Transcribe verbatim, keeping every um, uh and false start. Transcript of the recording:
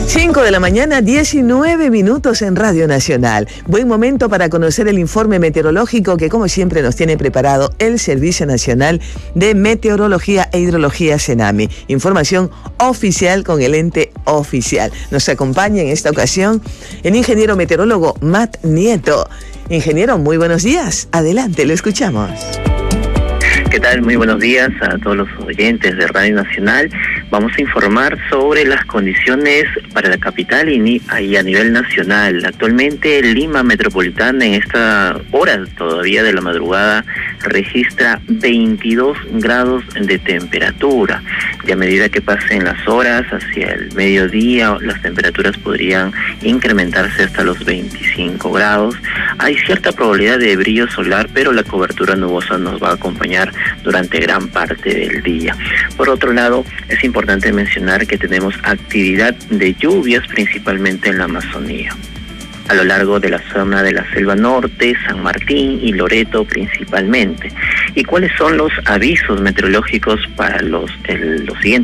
cinco de la mañana, diecinueve minutos en Radio Nacional. Buen momento para conocer el informe meteorológico que, como siempre, nos tiene preparado el Servicio Nacional de Meteorología e Hidrología, SENAMI. Información oficial con el ente oficial. Nos acompaña en esta ocasión el ingeniero meteorólogo Matt Nieto. Ingeniero, muy buenos días. Adelante, lo escuchamos. ¿Qué tal? Muy buenos días a todos los oyentes de Radio Nacional. Vamos a informar sobre las condiciones para la capital y a nivel nacional. Actualmente Lima Metropolitana en esta hora todavía de la madrugada registra veintidós grados de temperatura. Y a medida que pasen las horas hacia el mediodía, las temperaturas podrían incrementarse hasta los veinticinco grados. Hay cierta probabilidad de brillo solar, pero la cobertura nubosa nos va a acompañar durante gran parte del día. Por otro lado, es importante mencionar que tenemos actividad de lluvias principalmente en la Amazonía, a lo largo de la zona de la Selva Norte, San Martín y Loreto principalmente. ¿Y cuáles son los avisos meteorológicos para los, el, los siguientes